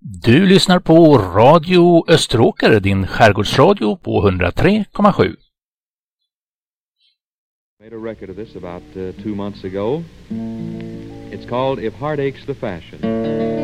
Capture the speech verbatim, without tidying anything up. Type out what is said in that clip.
Du lyssnar på Radio Österåker, din skärgårdsradio på hundratre komma sju. Made a record of this about uh, two months ago. It's called If Heart Aches the Fashion.